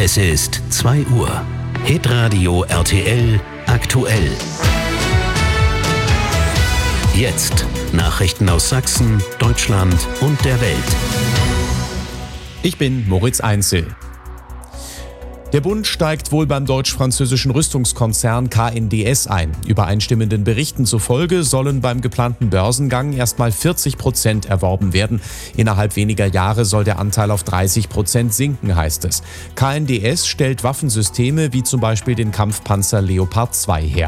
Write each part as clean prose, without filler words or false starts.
Es ist 2 Uhr. Hitradio RTL aktuell. Jetzt Nachrichten aus Sachsen, Deutschland und der Welt. Ich bin Moritz Einzel. Der Bund steigt wohl beim deutsch-französischen Rüstungskonzern KNDS ein. Übereinstimmenden Berichten zufolge sollen beim geplanten Börsengang erstmal 40% erworben werden. Innerhalb weniger Jahre soll der Anteil auf 30% sinken, heißt es. KNDS stellt Waffensysteme wie zum Beispiel den Kampfpanzer Leopard 2 her.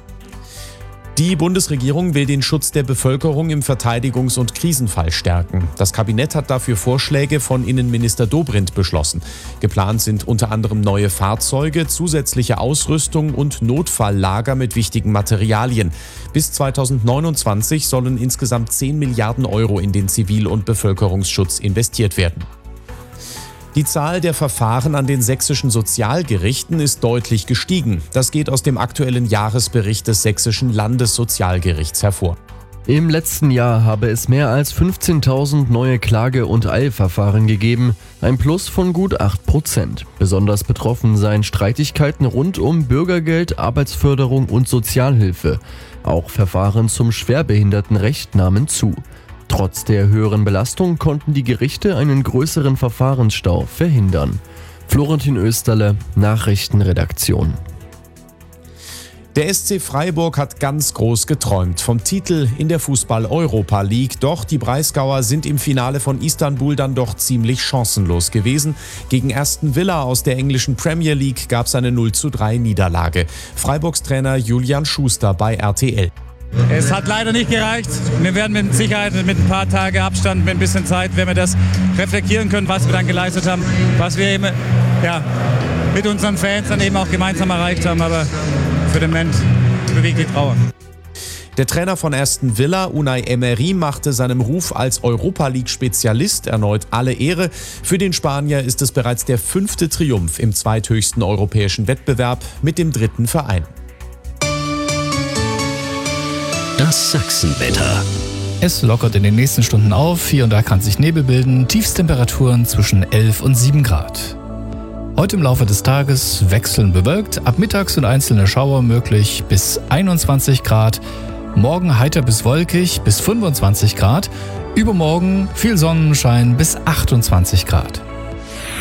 Die Bundesregierung will den Schutz der Bevölkerung im Verteidigungs- und Krisenfall stärken. Das Kabinett hat dafür Vorschläge von Innenminister Dobrindt beschlossen. Geplant sind unter anderem neue Fahrzeuge, zusätzliche Ausrüstung und Notfalllager mit wichtigen Materialien. Bis 2029 sollen insgesamt 10 Milliarden Euro in den Zivil- und Bevölkerungsschutz investiert werden. Die Zahl der Verfahren an den sächsischen Sozialgerichten ist deutlich gestiegen. Das geht aus dem aktuellen Jahresbericht des sächsischen Landessozialgerichts hervor. Im letzten Jahr habe es mehr als 15.000 neue Klage- und Eilverfahren gegeben, ein Plus von gut 8%. Besonders betroffen seien Streitigkeiten rund um Bürgergeld, Arbeitsförderung und Sozialhilfe. Auch Verfahren zum Schwerbehindertenrecht nahmen zu. Trotz der höheren Belastung konnten die Gerichte einen größeren Verfahrensstau verhindern. Florentin Österle, Nachrichtenredaktion. Der SC Freiburg hat ganz groß geträumt vom Titel in der Fußball-Europa League. Doch die Breisgauer sind im Finale von Istanbul dann doch ziemlich chancenlos gewesen. Gegen Aston Villa aus der englischen Premier League gab es eine 0:3 Niederlage. Freiburgs Trainer Julian Schuster bei RTL. Es hat leider nicht gereicht. Wir werden mit Sicherheit mit ein paar Tagen Abstand, mit ein bisschen Zeit, werden wir das reflektieren können, was wir dann geleistet haben, was wir eben mit unseren Fans dann eben auch gemeinsam erreicht haben. Aber für den Moment bewegt die Trauer. Der Trainer von Aston Villa, Unai Emery, machte seinem Ruf als Europa-League-Spezialist erneut alle Ehre. Für den Spanier ist es bereits der 5. Triumph im zweithöchsten europäischen Wettbewerb mit dem 3. Verein. Das Sachsenwetter. Es lockert in den nächsten Stunden auf, hier und da kann sich Nebel bilden, Tiefstemperaturen zwischen 11 und 7 Grad. Heute im Laufe des Tages wechselnd bewölkt, ab mittags sind einzelne Schauer möglich bis 21 Grad, morgen heiter bis wolkig bis 25 Grad, übermorgen viel Sonnenschein bis 28 Grad.